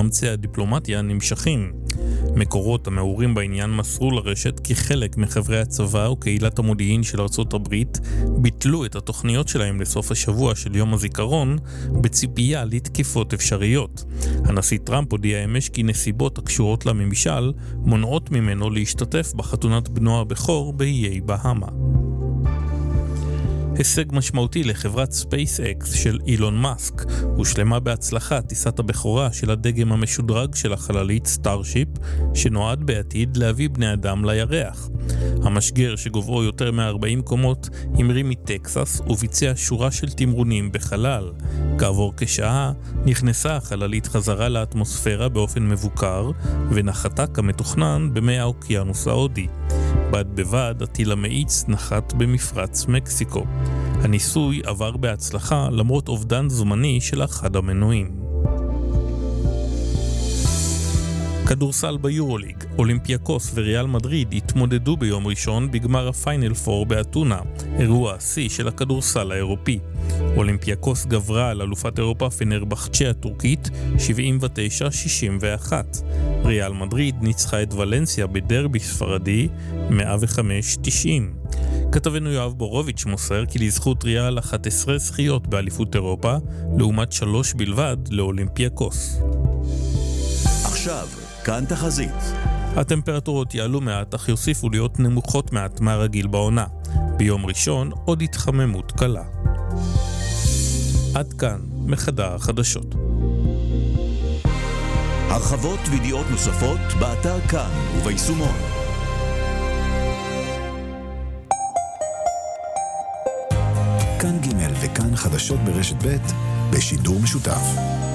מאמצי הדיפלומטיה נמשכים. מקורות המעורים בעניין מסרו לרשת כי חלק מחברי הצבא וקהילת המודיעין של ארצות הברית ביטלו את התוכניות שלהם לסוף השבוע של יום הזיכרון בציפייה לתקיפות אפשריות. הנשיא טראמפ הודיע אמש כי נסיבות הקשורות לממשל מונעות ממנו להשתתף בחתונת בנו הבכור באיי בהאמה. הישג משמעותי לחברת SpaceX של אילון מאסק הושלמה בהצלחה טיסת הבכורה של הדגם המשודרג של החללית סטארשיפ, שנועד בעתיד להביא בני אדם לירח. המשגר שגובהו יותר מ-40 קומות המריא מטקסס וביצע שורה של תמרונים בחלל. כעבור כשעה נכנסה החללית חזרה לאטמוספירה באופן מבוקר ונחתה כמתוכנן במי האוקיינוס ההודי. בד בבד הטיל המאיץ נחת במפרץ מקסיקו. הניסוי עבר בהצלחה למרות אובדן זמני של אחד המנועים. כדורסל ביורוליג, אולימפיאקוס וריאל מדריד התמודדו ביום ראשון בגמר הפיינל 4 באתונה, אירוע השיא של הכדורסל האירופי. אולימפיאקוס גברה על אלופת אירופה פנרבחצ'ה הטורקית 79-61. ריאל מדריד ניצחה את ולנסיה בדרבי ספרדי 105-90. כתבנו יואב בורוביץ' מוסר כי לזכות ריאל 11 זכיות באליפות אירופה, לעומת 3 בלבד לאולימפיאקוס. עכשיו, כאן תחזית. הטמפרטורות יעלו מעט, אך יוסיפו להיות נמוכות מעט מהרגיל בעונה. ביום ראשון עוד התחממות קלה. עד כאן מחדר החדשות. הרחבות וידיעות נוספות באתר כאן וביישומון. כאן ג' וכאן חדשות ברשת ב' בשידור משותף.